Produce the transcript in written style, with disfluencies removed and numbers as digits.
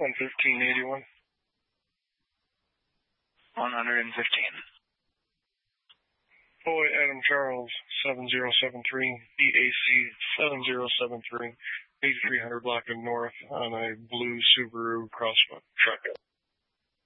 11581. 115. Boy Adam Charles 7073, BAC 7073, 8300 block of north on a blue Subaru Crossfoot truck.